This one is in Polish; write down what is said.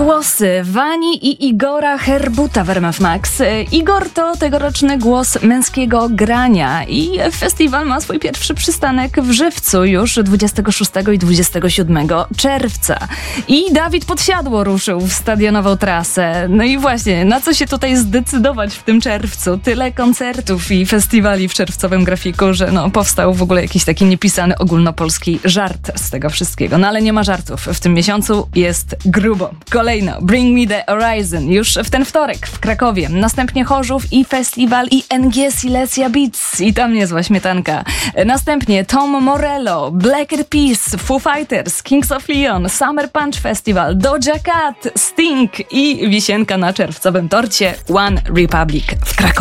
głosy Wani i Igora Herbuta w RMF Max. Igor to tegoroczny głos męskiego grania i festiwal ma swój pierwszy przystanek w Żywcu już 26 i 27 czerwca. I Dawid Podsiadło ruszył w stadionową trasę. No i właśnie, na co się tutaj zdecydować w tym czerwcu? Tyle koncertów i festiwali w czerwcowym grafiku, że powstał w ogóle jakiś taki niepisany ogólnopolski żart z tego wszystkiego. No ale nie ma żartów. W tym miesiącu jest grubo. Kolejno Bring Me The Horizon już w ten wtorek w Krakowie. Następnie Chorzów i festiwal i NG Silesia Beats i tam niezła śmietanka. Następnie Tom Morello, Black Eyed Peas, Foo Fighters, Kings of Leon, Summer Punch Festival, Doja Cat, Sting i wisienka na czerwcowym torcie One Republic w Krakowie.